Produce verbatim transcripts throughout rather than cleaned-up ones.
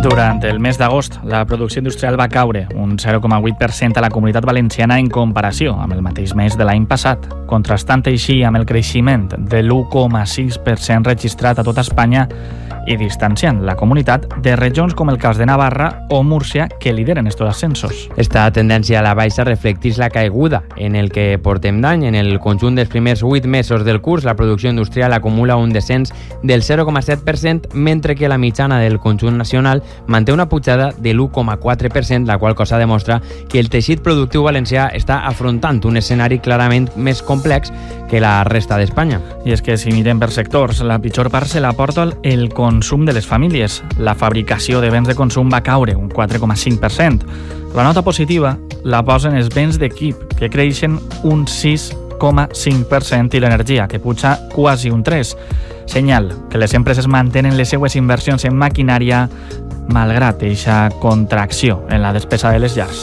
Durant el mes d'agost, la producció industrial va caure un zero coma vuit per cent a la Comunitat Valenciana en comparació amb el mateix mes de l'any passat, contrastant així amb el creixement de l'u coma sis per cent registrat a tota Espanya i distanciant la comunitat de regions com el cas de Navarra o Múrcia, que lideren estos ascensos. Esta tendència a la baixa reflecteix la caiguda en el que portem d'any. En el conjunt dels primers vuit mesos del curs, la producció industrial acumula un descens del zero coma set per cent, mentre que la mitjana del conjunt nacional manté una pujada de l'u coma quatre per cent, la qual cosa demostra que el teixit productiu valencià està afrontant un escenari clarament més complex que la resta d'Espanya. I és que si mirem per sectors, la pitjor part se la porta el consum de les famílies. La fabricació de béns de consum va caure un quatre coma cinc per cent. La nota positiva la posen els béns d'equip, que creixen un sis coma cinc per cent, i l'energia, que puja quasi un tres per cent. Senyal que les empreses mantenen les seues inversions en maquinària malgrat eixa contracció en la despesa de les llars.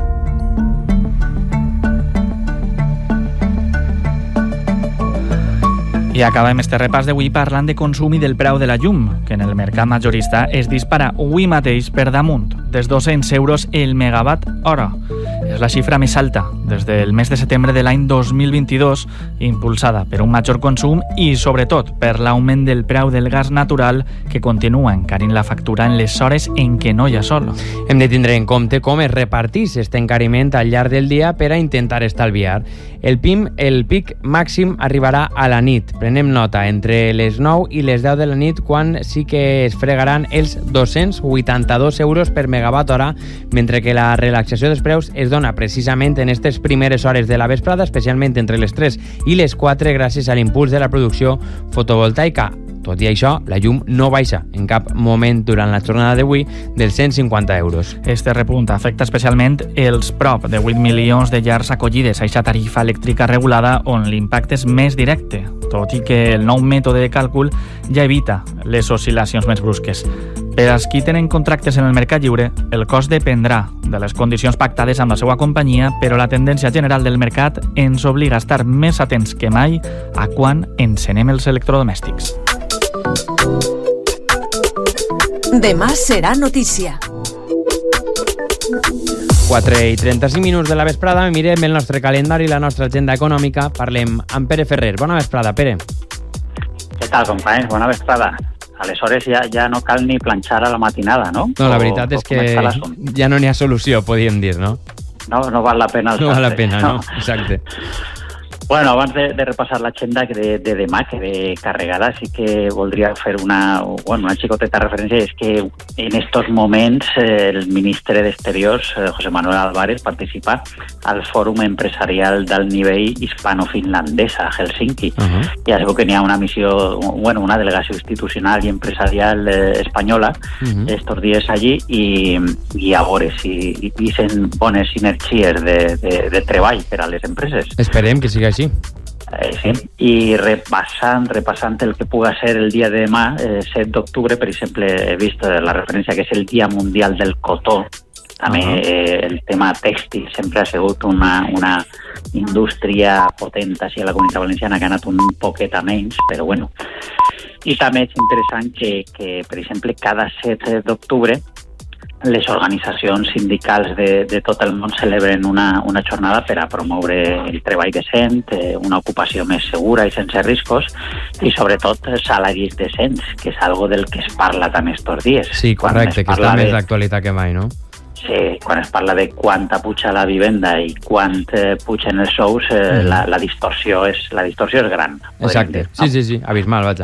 I acabem este repàs d'avui parlant de consum i del preu de la llum, que en el mercat majorista es dispara avui mateix per damunt dels dos-cents euros el megawatt hora. És la xifra més alta des del mes de setembre de l'any dos mil vint-i-dos, impulsada per un major consum i, sobretot, per l'augment del preu del gas natural, que continua encarint la factura en les hores en què no hi ha sol. Hem de tindre en compte com es repartís aquest encariment al llarg del dia per a intentar estalviar. El P I M, el pic màxim arribarà a la nit. Prenem nota, entre les nou i les deu de la nit, quan sí que es fregaran els dos-cents vuitanta-dos euros per megawatt hora, mentre que la relaxació dels preus es dona precisament en aquestes primeres hores de la vesprada, especialment entre les tres i les quatre, gràcies a l'impuls de la producció fotovoltaica. Tot i això, la llum no baixa en cap moment durant la jornada d'avui dels cent cinquanta euros. Este repunt afecta especialment els prop de vuit milions de llars acollides a aquesta tarifa elèctrica regulada, on l'impacte és més directe, tot i que el nou mètode de càlcul ja evita les oscil·lacions més brusques. Per als qui tenen contractes en el mercat lliure, el cost dependrà de les condicions pactades amb la seva companyia, però la tendència general del mercat ens obliga a estar més atents que mai a quan encenem els electrodomèstics. Demà serà notícia. quatre i trenta-cinc minuts de la vesprada, mirem el nostre calendari i la nostra agenda econòmica. Parlem amb Pere Ferrer. Bona vesprada, Pere. Què tal, companys? Bona vesprada. Aleshores ja, ja no cal ni planxar a la matinada, no? No, la veritat o, és que ja no n'hi ha solució, podríem dir, no? No, no val la pena. No val la pena, no, no. Exacte. Bueno, abans de, de repassar l'agenda de, de demà, que ve carregada, sí que voldria fer una, bueno, una xicoteta referència. És que en estos moments eh, el ministre d'Exteriors, eh, José Manuel Álvarez, participa al Fòrum Empresarial d'Alt Nivell Hispano-Finlandès a Helsinki. Uh-huh. Ja sabeu que n'hi ha una missió, bueno, una delegació institucional i empresarial eh, espanyola uh-huh. estos dies allí, i, i a veure si i, i sent bones sinergies de, de, de treball per a les empreses. Esperem que sigui així. Eh, sí, i repassant, repassant el que puga ser el dia de demà, eh, set d'octubre, per exemple, he vist la referència que és el Dia Mundial del Cotó. També uh-huh. eh, el tema tèxtil sempre ha sigut una, una indústria potent així a la Comunitat Valenciana, que ha anat un poquet a menys, però bueno. I també és interessant que, que per exemple, cada set d'octubre les organitzacions sindicals de, de tot el món celebren una, una jornada per a promoure el treball decent, eh, una ocupació més segura i sense riscos, i sobretot salaris decents, que és algo del que es parla tant estos dies. Sí, correcte, que està de... més d'actualitat que mai, no? Sí, quan es parla de quanta puja la vivenda i quant eh, pugen els sous, eh, mm. la, la, distorsió és, la distorsió és gran. Exacte, dir, no? sí, sí, sí, abismal, vaja.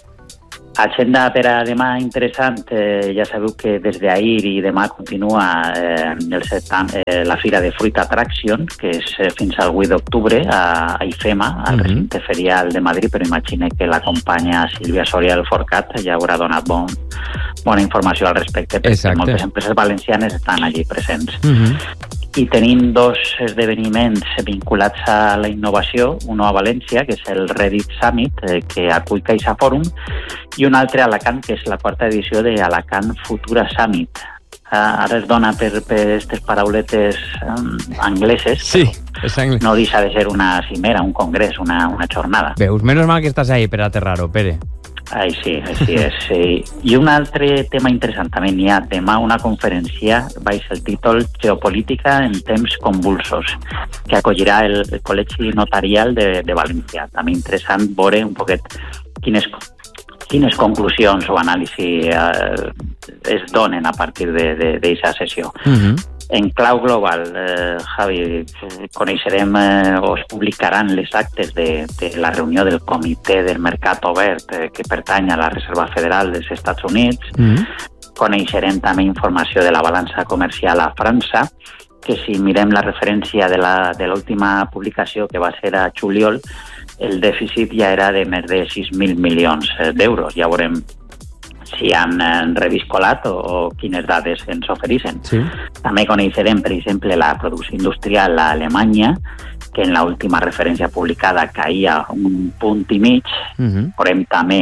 Agenda per a demà interessant, eh, ja sabeu que des d'ahir i demà continua eh, el setam, eh, la Fira de Fruit Attraction, que és eh, fins al vuit d'octubre a, a IFEMA, al uh-huh. recinte ferial de Madrid, però imagine que l'acompanya Sílvia Soria del Forcat, ja haurà donat bon, bona informació al respecte, perquè Exacte. moltes empreses valencianes estan allí presents. Uh-huh. I tenim dos esdeveniments vinculats a la innovació, un a València, que és el Reddit Summit, eh, que acull Caixa Fòrum, i un altre a Alacant, que és la quarta edició de Alacant Futura Summit. Uh, ara es dona per aquestes parauletes um, angleses, sí, és anglès. No deixa de ser una cimera, un congrés, una, una jornada. Veus, menys mal que estàs ahí per aterrar-ho, Pere. Així, així és. Sí. I un altre tema interessant també n'hi ha demà una conferència baix el títol Geopolítica en temps convulsos, que acollirà el, el Col·legi Notarial de, de València. També interessant veure un poquet quines, quines conclusions o anàlisi eh, es donen a partir d'aquesta sessió. Uh-huh. En clau global, eh, Javi, coneixerem eh, o es publicaran les actes de, de la reunió del Comitè del Mercat Obert eh, que pertany a la Reserva Federal dels Estats Units. Mm-hmm. Coneixerem també informació de la balança comercial a França, que si mirem la referència de la de l'última publicació que va ser a juliol, el dèficit ja era de més de sis mil milions d'euros. Ja veurem si han reviscolat o, o quines dades ens ofereixen. Sí. També coneixerem, per exemple, la producció industrial a Alemanya, que en l'última referència publicada caïa un punt i mig. Uh-huh. Veurem també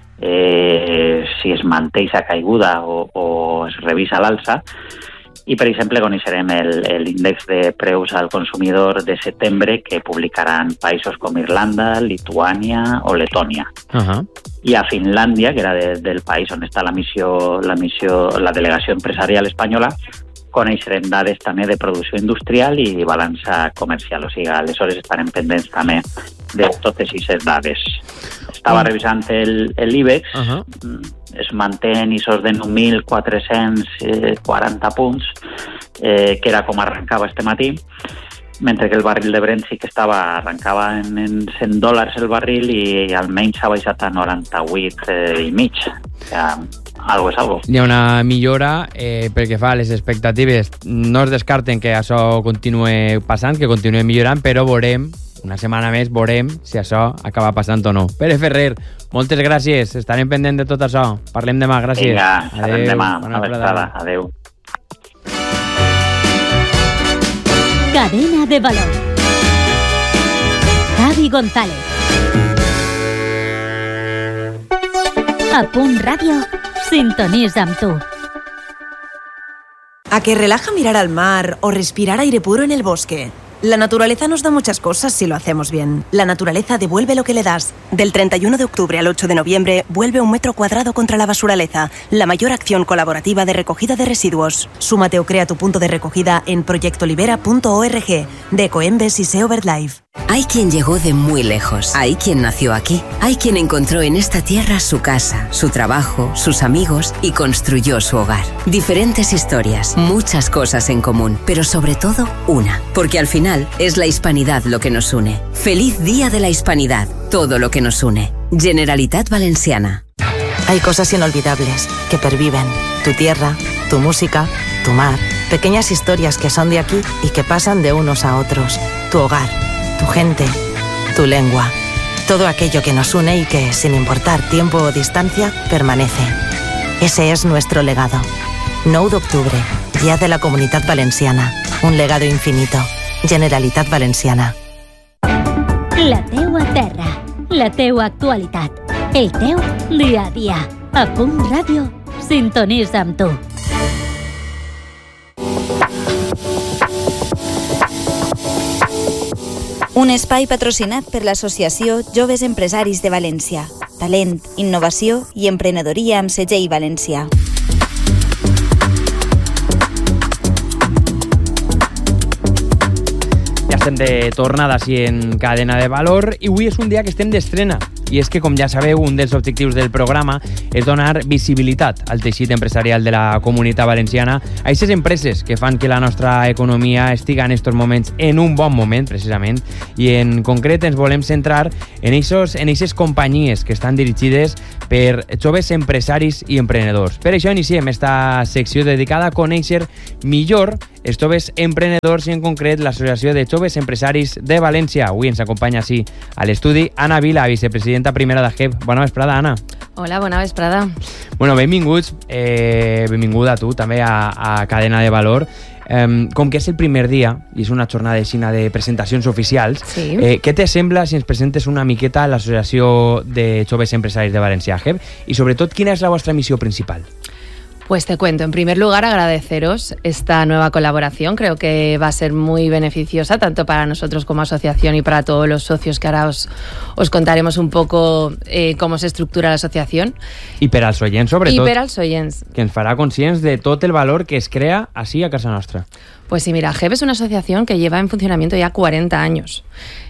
eh, si es manté aquesta caiguda o, o es revisa l'alça. I, per exemple, coneixerem l'índex de preus al consumidor de setembre que publicaran països com Irlanda, Lituània o Letònia. Uh-huh. I a Finlàndia, que era de, del país on està la missió, la missió, la delegació empresarial espanyola, coneixerem dades també de producció industrial i balança comercial. O sigui, aleshores estarem pendents també de totes aquestes dades. Estava revisant l'IBEX, uh-huh. Es mantén isos de nou mil quatre-cents quaranta punts, eh, que era com arrencava este matí, mentre que el barril de Brent sí que estava, arrencava en, en cent dòlars el barril i almenys ha baixat a noranta-vuit eh, i mig. O sigui, algo és algo. Hi ha una millora eh, pel que fa a les expectatives. No es descarten que això continue passant, que continue millorant, però veurem, una setmana més, veurem si això acaba passant o no. Pere Ferrer, moltes gràcies. Estarem pendent de tot això. Parlem demà, gràcies. Vinga, parlem demà. Bona vesprada. Adéu. Cadena de valor. Javi González. A Punt Ràdio, sintonitza amb tu. ¿A que relaja mirar al mar o respirar aire puro en el bosque? La naturaleza nos da muchas cosas si lo hacemos bien. La naturaleza devuelve lo que le das. Del treinta y uno de octubre al ocho de noviembre, vuelve un metro cuadrado contra la basuraleza, la mayor acción colaborativa de recogida de residuos. Súmate o crea tu punto de recogida en proyecto libera punto org, de Ecoembes y SEO BirdLife. Hay quien llegó de muy lejos, hay quien nació aquí, hay quien encontró en esta tierra su casa, su trabajo, sus amigos y construyó su hogar. Diferentes historias, muchas cosas en común, pero sobre todo una, porque al final es la hispanidad lo que nos une. Feliz Día de la Hispanidad, todo lo que nos une. Generalitat Valenciana. Hay cosas inolvidables que perviven. Tu tierra, tu música, tu mar. Pequeñas historias que son de aquí y que pasan de unos a otros. Tu hogar, tu gente, tu lengua. Todo aquello que nos une y que, sin importar tiempo o distancia, permanece. Ese es nuestro legado. nou d'octubre, Día de la Comunitat Valenciana. Un legado infinito. Generalitat Valenciana. La teua terra, la teua actualitat, el teu dia a dia. A Punt Ràdio, sintonitza amb tu. Un espai patrocinat per l'Associació Joves Empresaris de València. Talent, innovació i emprenedoria amb segell valencià. Ja estem de tornada així en Cadena de Valor i avui és un dia que estem d'estrena. I és que, com ja sabeu, un dels objectius del programa és donar visibilitat al teixit empresarial de la Comunitat Valenciana, a aquestes empreses que fan que la nostra economia estiga en aquests moments en un bon moment, precisament, i en concret ens volem centrar en aquestes en aquestes companyies que estan dirigides per joves empresaris i emprenedors. Per això iniciem esta secció dedicada a conèixer millor els joves emprenedors i en concret l'Associació de Joves Empresaris de València. Avui ens acompanya així a l'estudi Anna Vila, vicepresidenta primera de G E B. Bona vesprada, Anna. Hola, bona vesprada. Bueno, benvinguts, eh, benvinguda tu també a, a Cadena de Valor. Eh, com que és el primer dia i és una jornada aixina de presentacions oficials, sí. eh, què te sembla si ens presentes una miqueta a l'Associació de Joves Empresaris de València, G E B, i sobretot quina és la vostra missió principal? Pues te cuento, en primer lugar agradeceros esta nueva colaboración, creo que va a ser muy beneficiosa tanto para nosotros como asociación y para todos los socios, que ahora os, os contaremos un poco eh, cómo se estructura la asociación. I per als oients, sobretot. I per als oients. Que ens farà conscients de tot el valor que es crea així a casa nostra. Pues sí, mira, A G E B es una asociación que lleva en funcionamiento ya cuarenta años.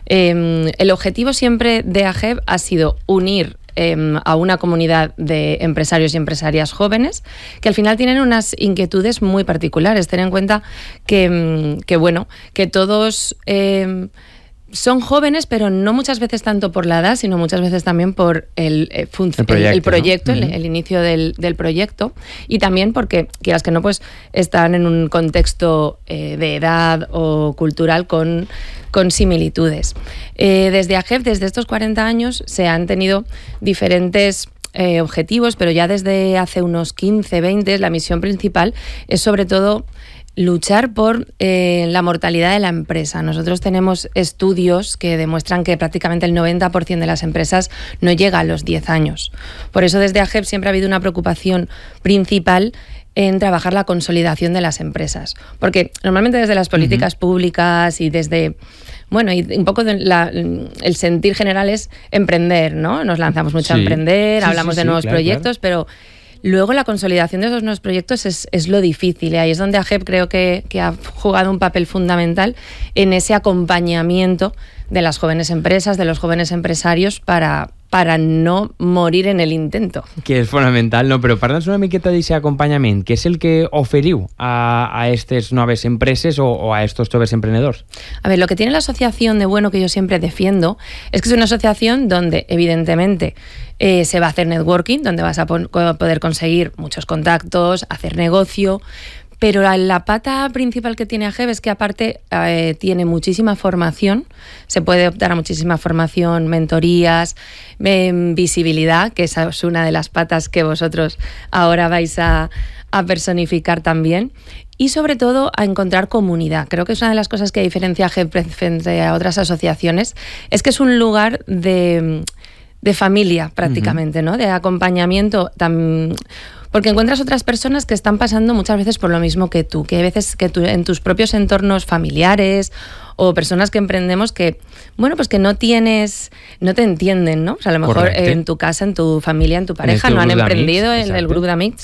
Eh, el objetivo siempre de A G E B ha sido unir a una comunidad de empresarios y empresarias jóvenes que al final tienen unas inquietudes muy particulares. Ten en cuenta que, que bueno, que todos eh, son jóvenes, pero no muchas veces tanto por la edad, sino muchas veces también por el, el, el proyecto, el, el, proyecto, ¿no? el, el inicio del, del proyecto, y también porque, quieras que no, pues están en un contexto eh, de edad o cultural con con similitudes. Eh, desde A G E B, desde estos cuarenta años, se han tenido diferentes eh, objetivos, pero ya desde hace unos quince, veinte, la misión principal es sobre todo luchar por eh, la mortalidad de la empresa. Nosotros tenemos estudios que demuestran que prácticamente el noventa por ciento de las empresas no llega a los diez años. Por eso desde A G E B siempre ha habido una preocupación principal en trabajar la consolidación de las empresas. Porque normalmente desde las políticas uh-huh. públicas y desde, bueno, y un poco de la, el sentir general es emprender, ¿no? Nos lanzamos mucho sí. a emprender, sí, hablamos sí, de sí, nuevos claro, proyectos, claro. pero luego la consolidación de esos nuevos proyectos es, es lo difícil. Y ahí es donde A G E B creo que, que ha jugado un papel fundamental en ese acompañamiento de las jóvenes empresas, de los jóvenes empresarios para, para no morir en el intento. Que és fonamental, no? Però parla'ns una miqueta d'aquest acompanyament. Què és el que oferiu a, a estas noves empreses o, o a estos joves emprendedors? A ver, lo que tiene la asociación de bueno que yo siempre defiendo es que es una asociación donde evidentemente eh, se va a hacer networking, donde vas a pon- poder conseguir muchos contactos, hacer negocio. Pero la pata principal que tiene A G E B es que aparte eh, tiene muchísima formación, se puede optar a muchísima formación, mentorías, eh, visibilidad, que esa es una de las patas que vosotros ahora vais a, a personificar también, y sobre todo a encontrar comunidad. Creo que es una de las cosas que diferencia a A G E B frente a otras asociaciones, es que es un lugar de, de familia prácticamente, uh-huh. ¿no? De acompañamiento tan... Porque encuentras otras personas que están pasando muchas veces por lo mismo que tú, que hay veces que tú, en tus propios entornos familiares o personas que emprendemos que, bueno, pues que no tienes, no te entienden, ¿no? O sea, a lo mejor Correcte. En tu casa, en tu familia, en tu pareja, en no han emprendido en el grupo de amics.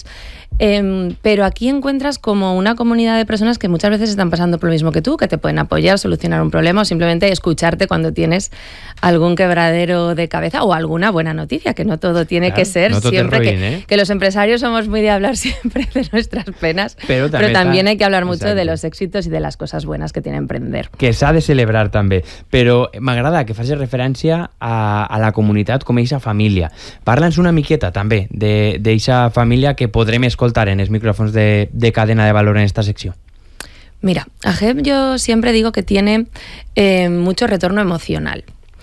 Eh, pero aquí encuentras como una comunidad de personas que muchas veces están pasando por lo mismo que tú, que te pueden apoyar, solucionar un problema o simplemente escucharte cuando tienes algún quebradero de cabeza o alguna buena noticia, que no todo tiene claro, que ser no siempre ruin, que, ¿eh? que los empresarios somos muy de hablar siempre de nuestras penas, pero también, pero también está, hay que hablar mucho exacte. de los éxitos y de las cosas buenas que tiene emprender. Que s'ha de celebrar també, però m'agrada que facis referència a, a la comunitat com eixa família. Parla'ns una miqueta també d'eixa família que podrem escoltar en los micrófonos de, de cadena de valor en esta sección. Mira, A G E B yo siempre digo que tiene eh, mucho retorno emocional.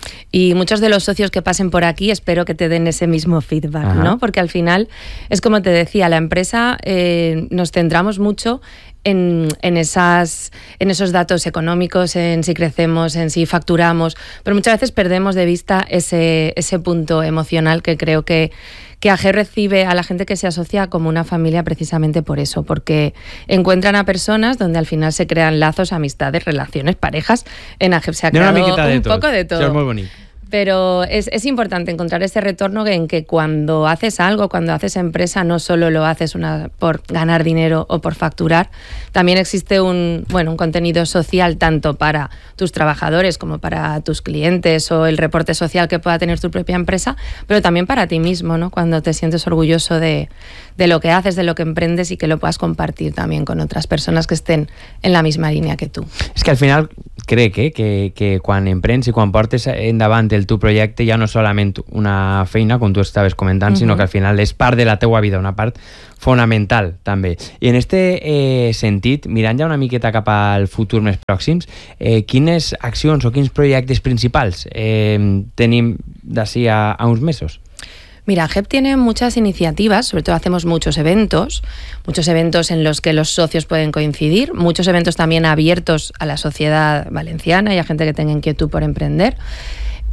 Y muchos de los socios que pasen por aquí espero que te den ese mismo feedback, Ajá. ¿no? Porque al final es como te decía, la empresa eh, nos centramos mucho en, en, esas, en esos datos económicos, en si crecemos, en si facturamos, pero muchas veces perdemos de vista ese, ese punto emocional que creo que que A G E B recibe a la gente que se asocia como una familia precisamente por eso, porque encuentran a personas donde al final se crean lazos, amistades, relaciones, parejas. En A G E B se ha creado un poco de todo. Eso es muy bonito. Pero es, es importante encontrar ese retorno en que cuando haces algo, cuando haces empresa, no solo lo haces una, por ganar dinero o por facturar, también existe un, bueno, un contenido social tanto para tus trabajadores como para tus clientes o el reporte social que pueda tener tu propia empresa, pero también para ti mismo, ¿no? Cuando te sientes orgulloso de, de lo que haces, de lo que emprendes y que lo puedas compartir también con otras personas que estén en la misma línea que tú. És que al final crec eh, que, que quan emprens i quan portes endavant el tu projecte ja no solament una feina, com tu estaves comentant, uh-huh. sinó que al final és part de la teua vida, una part fonamental també. I en este eh, sentit, mirant ja una miqueta cap al futur més pròxims, eh, quines accions o quins projectes principals eh, tenim d'ací a, a uns mesos? Mira, A G E B tiene muchas iniciativas, sobre todo hacemos muchos eventos, muchos eventos en los que los socios pueden coincidir, muchos eventos también abiertos a la sociedad valenciana y a gente que tenga inquietud por emprender.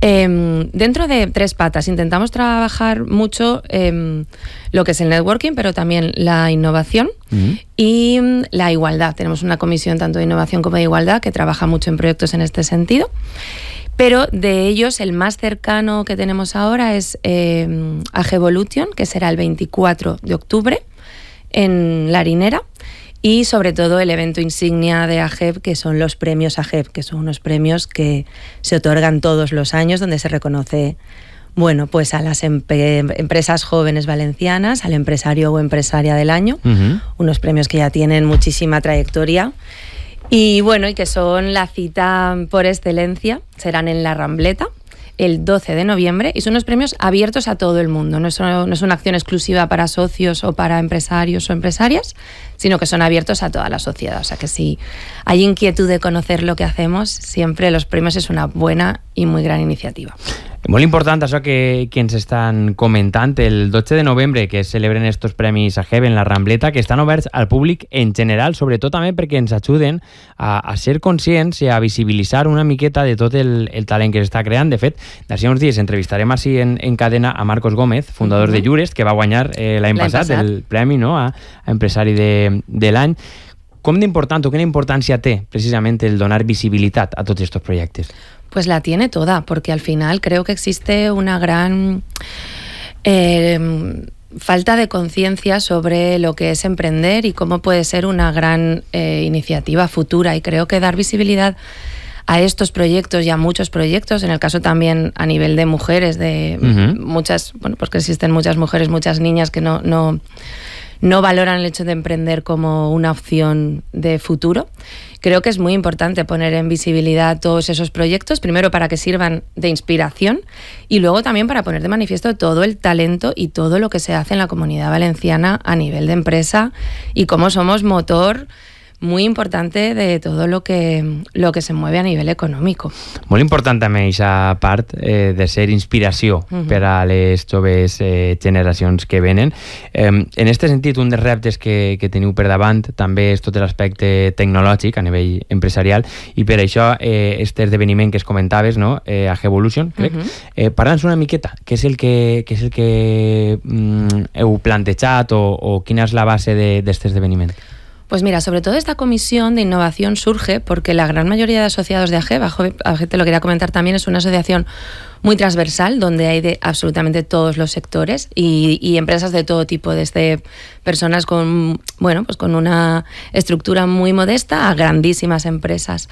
Eh, dentro de tres patas intentamos trabajar mucho eh, lo que es el networking, pero también la innovación uh-huh. y la igualdad. Tenemos una comisión tanto de innovación como de igualdad que trabaja mucho en proyectos en este sentido. Pero de ellos, el más cercano que tenemos ahora es eh, A G Evolution, que será el veinticuatro de octubre en La Harinera. Y sobre todo el evento insignia de A G E B, que son los premios A G E B, que son unos premios que se otorgan todos los años, donde se reconoce, bueno, pues a las empe- empresas jóvenes valencianas, al empresario o empresaria del año, uh-huh. unos premios que ya tienen muchísima trayectoria y bueno, y que son la cita por excelencia, serán en La Rambleta el doce de noviembre y son unos premios abiertos a todo el mundo, no es, no es una acción exclusiva para socios o para empresarios o empresarias, sino que son abiertos a toda la sociedad. O sea que si hay inquietud de conocer lo que hacemos, siempre los premios es una buena i muy gran iniciativa. Molt important això que, que ens estan comentant. El dotze de novembre que es celebren estos premis A G E B en la Rambleta, que estan oberts al públic en general, sobretot també perquè ens ajuden a, a ser conscients i a visibilitzar una miqueta de tot el, el talent que s'està creant. De fet, d'ací uns dies entrevistarem així en, en cadena a Marcos Gómez, fundador uh-huh. de Llures, que va guanyar eh, l'any, l'any passat, passat el premi, no?, a, a empresari de, de l'any. Com d'important o quina importància té precisament el donar visibilitat a tots aquests projectes? Pues la tiene toda, porque al final creo que existe una gran eh, falta de conciencia sobre lo que es emprender y cómo puede ser una gran eh, iniciativa futura. Y creo que dar visibilidad a estos proyectos y a muchos proyectos, en el caso también a nivel de mujeres, de uh-huh. muchas, bueno, pues que existen muchas mujeres, muchas niñas que no, no, no valoran el hecho de emprender como una opción de futuro. Creo que es muy importante poner en visibilidad todos esos proyectos, primero para que sirvan de inspiración y luego también para poner de manifiesto todo el talento y todo lo que se hace en la Comunidad Valenciana a nivel de empresa y cómo somos motor muy importante de todo lo que, lo que se mueve a nivell econòmic. Molt important també aquesta part eh, de ser inspiració uh-huh. per a les joves eh, generacions que venen. Eh, en aquest sentit, un dels reptes que, que teniu per davant també és tot l'aspecte tecnològic a nivell empresarial i per això eh, este esdeveniment que es comentaves, no? eh, A G Evolution, crec. Uh-huh. Eh, Parla'ns una miqueta, què és el que, què és el que mm, heu plantejat o, o quina és la base d'aquest esdeveniment? Pues mira, sobre todo esta comisión de innovación surge porque la gran mayoría de asociados de A G E B, A G E B te lo quería comentar también, es una asociación muy transversal donde hay de absolutamente todos los sectores y, y empresas de todo tipo, desde personas con, bueno, pues con una estructura muy modesta a grandísimas empresas.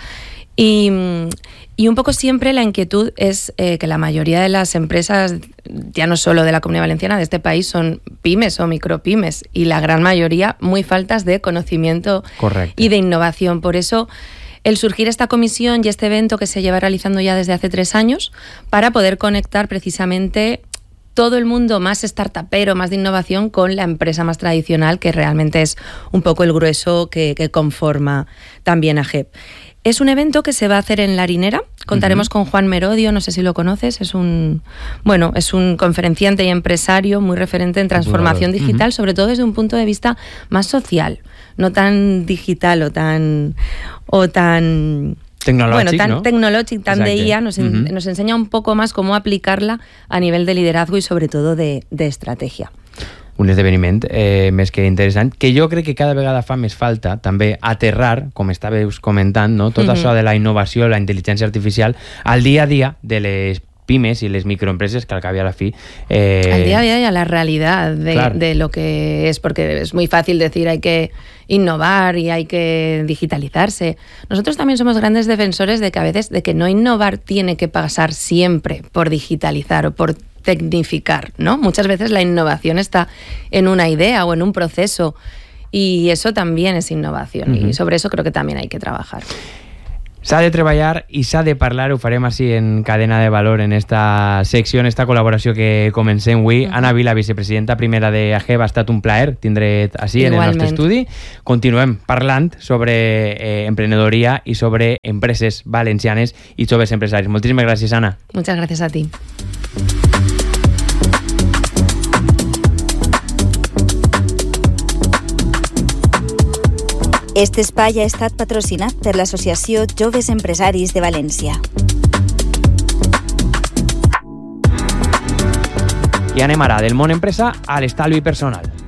Y, y un poco siempre la inquietud es eh, que la mayoría de las empresas, ya no solo de la Comunidad Valenciana, de este país, son pymes o micropymes y la gran mayoría muy faltas de conocimiento Correcto. Y de innovación. Por eso el surgir esta comisión y este evento que se lleva realizando ya desde hace tres años para poder conectar precisamente todo el mundo más startupero, más de innovación con la empresa más tradicional, que realmente es un poco el grueso que, que conforma también A G E B. Es un evento que se va a hacer en La Harinera. Contaremos uh-huh. con Juan Merodio, no sé si lo conoces, es un bueno, es un conferenciante y empresario muy referente en transformación digital, uh-huh. sobre todo desde un punto de vista más social, no tan digital o tan o tan tecnològic, bueno, tan ¿no? tecnològic, tan Exacte. De I A, nos, uh-huh. nos enseña un poco más cómo aplicarla a nivel de liderazgo y sobre todo de, de estrategia. Un esdeveniment eh, més que interessant, que jo crec que cada vegada fa més falta també aterrar, com estàveus comentant, no? tot mm-hmm. això de la innovació, la intel·ligència artificial, al dia a dia de les pymes y las microempresas, que al cabo y a la fin... Eh... Al día a día y a la realidad de, claro. de lo que es, porque es muy fácil decir hay que innovar y hay que digitalizarse. Nosotros también somos grandes defensores de que a veces de que no innovar tiene que pasar siempre por digitalizar o por tecnificar, ¿no? Muchas veces la innovación está en una idea o en un proceso y eso también es innovación uh-huh. y sobre eso creo que también hay que trabajar. S'ha de treballar i s'ha de parlar, ho farem així en cadena de valor en esta secció, en esta col·laboració que comencem avui. Uh-huh. Anna Vila, vicepresidenta primera de A G E B, ha estat un plaer tindre't així en el nostre estudi. Continuem parlant sobre eh, emprenedoria i sobre empreses valencianes i joves empresaris. Moltíssimes gràcies, Anna. Muchas gracias a ti. Este espai ha estat patrocinat per l'Associació Joves Empresaris de València. I anem ara del món empresa a l'estalvi personal.